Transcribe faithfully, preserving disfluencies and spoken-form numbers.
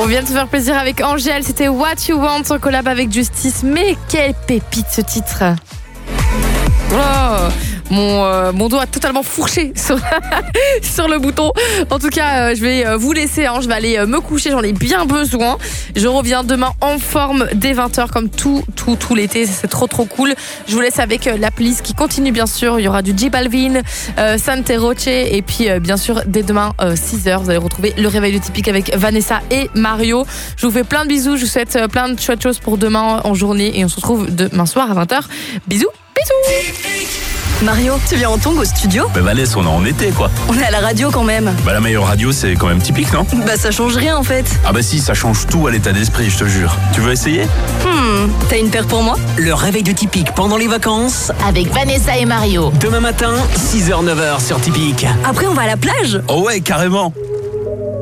On vient de se faire plaisir avec Angèle, c'était What You Want en collab avec Justice. Mais quelle pépite ce titre. Oh, mon, euh, mon doigt a totalement fourché sur, sur le bouton. En tout cas, euh, je vais euh, vous laisser. Hein, je vais aller euh, me coucher, j'en ai bien besoin. Je reviens demain en forme dès vingt heures comme tout, tout, tout l'été. C'est trop, trop cool. Je vous laisse avec euh, la playlist qui continue, bien sûr. Il y aura du J Balvin, euh, Sante Roche. Et puis, euh, bien sûr, dès demain, euh, six heures, vous allez retrouver le réveil de Typique avec Vanessa et Mario. Je vous fais plein de bisous. Je vous souhaite euh, plein de chouettes choses pour demain en journée. Et on se retrouve demain soir à vingt heures. Bisous, bisous. Mario, tu viens en tongs au studio ? Bah Vanessa, on est en été quoi. On est à la radio quand même. Bah la meilleure radio c'est quand même Typique, non ? Bah ça change rien en fait. Ah bah si, ça change tout à l'état d'esprit, je te jure. Tu veux essayer ? Hmm, t'as une paire pour moi ? Le réveil de Typique pendant les vacances. Avec Vanessa et Mario. Demain matin, six heures neuf heures sur Typique. Après on va à la plage ? Oh ouais, carrément.